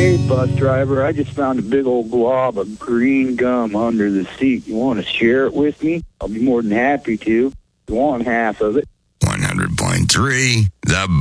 Hey, bus driver, I just found a big old glob of green gum under the seat. You want to share it with me? I'll be more than happy to. You want half of it? 100.3, The